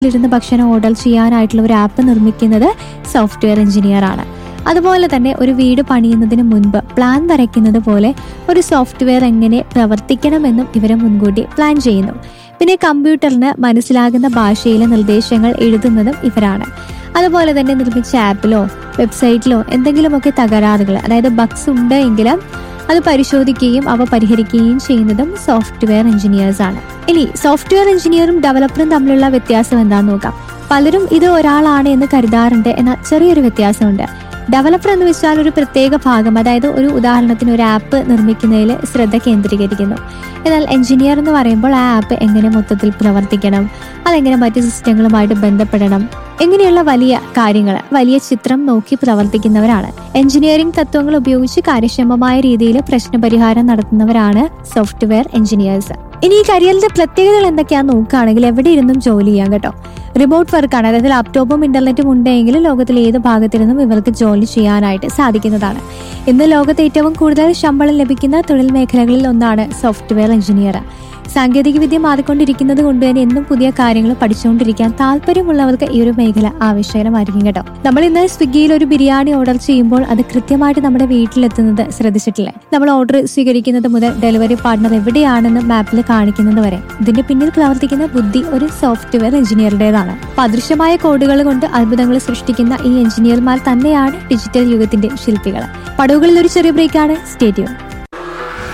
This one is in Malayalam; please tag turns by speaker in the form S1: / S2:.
S1: ഇരുന്ന് ഭക്ഷണം ഓർഡർ ചെയ്യാനായിട്ടുള്ള ഒരു ആപ്പ് നിർമ്മിക്കുന്നത് സോഫ്റ്റ്വെയർ എഞ്ചിനീയർ ആണ്. അതുപോലെ തന്നെ ഒരു വീട് പണിയുന്നതിന് മുൻപ് പ്ലാൻ വരയ്ക്കുന്നത് പോലെ ഒരു സോഫ്റ്റ്വെയർ എങ്ങനെ പ്രവർത്തിക്കണമെന്നും ഇവരെ മുൻകൂട്ടി പ്ലാൻ ചെയ്യുന്നു. പിന്നെ കമ്പ്യൂട്ടറിന് മനസ്സിലാകുന്ന ഭാഷയിലെ നിർദ്ദേശങ്ങൾ എഴുതുന്നതും ഇവരാണ്. അതുപോലെ തന്നെ നിർമ്മിച്ച ആപ്പിലോ വെബ്സൈറ്റിലോ എന്തെങ്കിലുമൊക്കെ തകരാറുകൾ, അതായത് ബഗ്സ് ഉണ്ട് എങ്കിലും അത് പരിശോധിക്കുകയും അവ പരിഹരിക്കുകയും ചെയ്യുന്നതും സോഫ്റ്റ്വെയർ എഞ്ചിനീയേഴ്സ് ആണ്. ഇനി സോഫ്റ്റ്വെയർ എഞ്ചിനീയറും ഡെവലപ്പറും തമ്മിലുള്ള വ്യത്യാസം എന്താണെന്ന് നോക്കാം. പലരും ഇത് ഒരാളാണ് എന്ന് കരുതാറുണ്ട്, എന്നാൽ ചെറിയൊരു വ്യത്യാസമുണ്ട്. ഡെവലപ്പർ എന്ന് വെച്ചാൽ ഒരു പ്രത്യേക ഭാഗം, അതായത് ഒരു ഉദാഹരണത്തിന് ഒരു ആപ്പ് നിർമ്മിക്കുന്നതിൽ ശ്രദ്ധ കേന്ദ്രീകരിക്കുന്നു. എന്നാൽ എഞ്ചിനീയർ എന്ന് പറയുമ്പോൾ ആ ആപ്പ് എങ്ങനെ മൊത്തത്തിൽ പ്രവർത്തിക്കണം, അതെങ്ങനെ മറ്റ് സിസ്റ്റങ്ങളുമായിട്ട് ബന്ധപ്പെടണം, ഇങ്ങനെയുള്ള വലിയ കാര്യങ്ങൾ, വലിയ ചിത്രം നോക്കി പ്രവർത്തിക്കുന്നവരാണ്. എഞ്ചിനീയറിംഗ് തത്വങ്ങൾ ഉപയോഗിച്ച് കാര്യക്ഷമമായ രീതിയിൽ പ്രശ്നപരിഹാരം നടത്തുന്നവരാണ് സോഫ്റ്റ്വെയർ എഞ്ചിനീയേഴ്സ്. ഇനി ഈ കരിയറിന്റെ പ്രത്യേകതകൾ എന്തൊക്കെയാണെന്ന് നോക്കുകയാണെങ്കിൽ എവിടെ ഇരുന്നും ജോലി ചെയ്യാം കേട്ടോ. റിമോട്ട് വർക്കാണ്, അതായത് ലാപ്ടോപ്പും ഇന്റർനെറ്റും ഉണ്ടെങ്കിൽ ലോകത്തിലെ ഏത് ഭാഗത്തിരുന്നും ഇവർക്ക് ജോലി ചെയ്യാനായിട്ട് സാധിക്കുന്നതാണ്. ഇന്ന് ലോകത്ത് ഏറ്റവും കൂടുതൽ ശമ്പളം ലഭിക്കുന്ന തൊഴിൽ മേഖലകളിൽ ഒന്നാണ് സോഫ്റ്റ്വെയർ എഞ്ചിനീയർ. സാങ്കേതിക വിദ്യ മാറിക്കൊണ്ടിരിക്കുന്നത് കൊണ്ട് തന്നെ എന്നും പുതിയ കാര്യങ്ങൾ പഠിച്ചുകൊണ്ടിരിക്കാൻ താല്പര്യമുള്ളവർക്ക് ഈ ഒരു മേഖല ആവശ്യകരമായിരിക്കും കേട്ടോ. നമ്മൾ ഇന്ന് സ്വിഗ്ഗിയിൽ ഒരു ബിരിയാണി ഓർഡർ ചെയ്യുമ്പോൾ അത് കൃത്യമായിട്ട് നമ്മുടെ വീട്ടിലെത്തുന്നത് ശ്രദ്ധിച്ചിട്ടില്ലേ? നമ്മൾ ഓർഡർ സ്വീകരിക്കുന്നത് മുതൽ ഡെലിവറി പാർട്ട്ണർ എവിടെയാണെന്ന് മാപ്പിൽ കാണിക്കുന്നത് വരെ ഇതിന്റെ പിന്നിൽ പ്രവർത്തിക്കുന്ന ബുദ്ധി ഒരു സോഫ്റ്റ്വെയർ എഞ്ചിനീയറുടേതാണ്. അദൃശ്യമായ കോഡുകൾ കൊണ്ട് അത്ഭുതങ്ങൾ സൃഷ്ടിക്കുന്ന ഈ എഞ്ചിനീയർമാർ തന്നെയാണ് ഡിജിറ്റൽ യുഗത്തിന്റെ ശില്പികൾ. പടവുകളിൽ ഒരു ചെറിയ ബ്രേക്കാണ്. Stay tune.